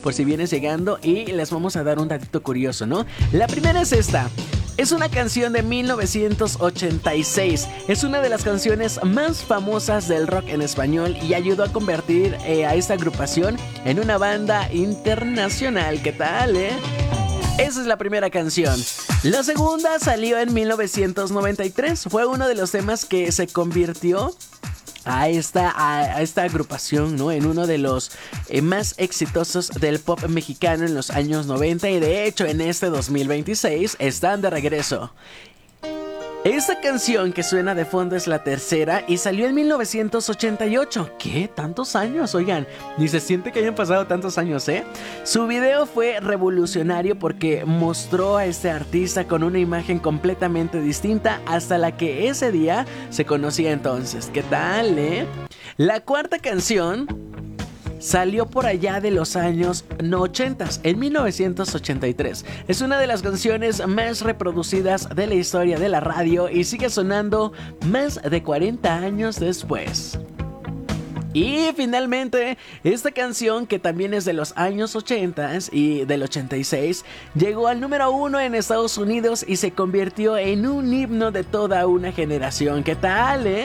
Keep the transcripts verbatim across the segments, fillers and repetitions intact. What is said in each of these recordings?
por si vienes llegando, y les vamos a dar un datito curioso, ¿no? La primera es esta. Es una canción de mil novecientos ochenta y seis. Es una de las canciones más famosas del rock en español y ayudó a convertir eh, a esta agrupación en una banda internacional. ¿Qué tal, eh? Esa es la primera canción. La segunda salió en mil novecientos noventa y tres. Fue uno de los temas que se convirtió a esta, a, a esta agrupación, ¿no?, en uno de los eh, más exitosos del pop mexicano en los años noventa, y de hecho en este dos mil veintiséis están de regreso. Esta canción que suena de fondo es la tercera y salió en mil novecientos ochenta y ocho. ¿Qué? ¿Tantos años? Oigan, ni se siente que hayan pasado tantos años, ¿eh? Su video fue revolucionario porque mostró a este artista con una imagen completamente distinta hasta la que ese día se conocía entonces. ¿Qué tal, eh? La cuarta canción salió por allá de los años ochenta, en mil novecientos ochenta y tres. Es una de las canciones más reproducidas de la historia de la radio y sigue sonando más de cuarenta años después. Y finalmente, esta canción, que también es de los años ochenta y del ochenta y seis, llegó al número uno en Estados Unidos y se convirtió en un himno de toda una generación. ¿Qué tal, eh?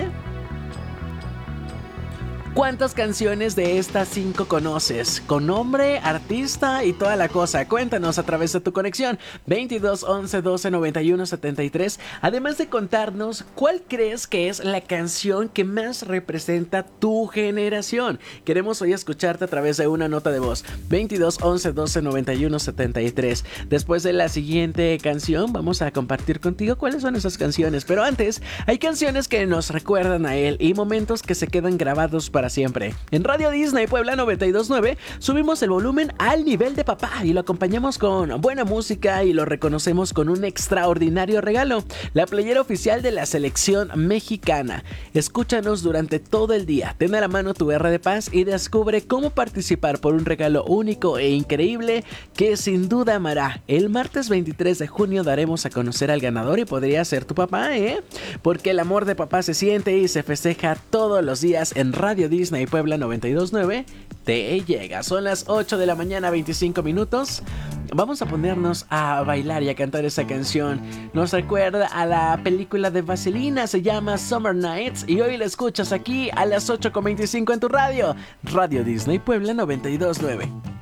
¿Cuántas canciones de estas cinco conoces? Con nombre, artista y toda la cosa. Cuéntanos a través de tu conexión veintidós once doce noventa y uno setenta y tres. Además de contarnos cuál crees que es la canción que más representa tu generación. Queremos hoy escucharte a través de una nota de voz. veintidós once doce noventa y uno setenta y tres. Después de la siguiente canción vamos a compartir contigo cuáles son esas canciones. Pero antes, hay canciones que nos recuerdan a él y momentos que se quedan grabados para siempre. En Radio Disney Puebla noventa y dos punto nueve subimos el volumen al nivel de papá y lo acompañamos con buena música y lo reconocemos con un extraordinario regalo: la playera oficial de la selección mexicana. Escúchanos durante todo el día, ten a la mano tu R de Paz y descubre cómo participar por un regalo único e increíble que sin duda amará. El martes veintitrés de junio daremos a conocer al ganador y podría ser tu papá, ¿eh? Porque el amor de papá se siente y se festeja todos los días en Radio Disney Disney Puebla noventa y dos punto nueve te llega. Son las ocho de la mañana, veinticinco minutos. Vamos a ponernos a bailar y a cantar esa canción. Nos recuerda a la película de Vaselina, se llama Summer Nights, y hoy la escuchas aquí a las ocho con veinticinco en tu radio. Radio Disney Puebla noventa y dos punto nueve.